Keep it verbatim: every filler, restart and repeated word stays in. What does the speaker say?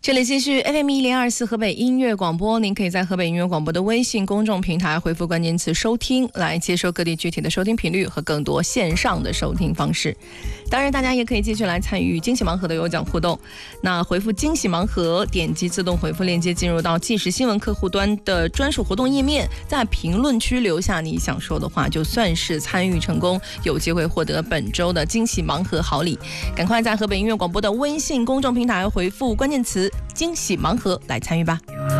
这里继续 F M 一零二四河北音乐广播，您可以在河北音乐广播的微信公众平台回复关键词收听，来接收各地具体的收听频率和更多线上的收听方式。当然大家也可以继续来参与惊喜盲盒的有奖互动，那回复惊喜盲盒，点击自动回复链接进入到即时新闻客户端的专属活动页面，在评论区留下你想说的话，就算是参与成功，有机会获得本周的惊喜盲盒好礼。赶快在河北音乐广播的微信公众平台回复关键词惊喜盲盒来参与吧。